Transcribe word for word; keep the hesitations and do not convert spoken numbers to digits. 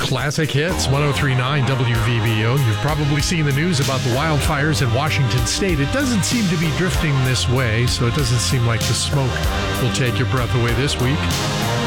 Classic Hits, one oh three point nine W V B O. You've probably seen the news about the wildfires in Washington State. It doesn't seem to be drifting this way, so it doesn't seem like the smoke will take your breath away this week.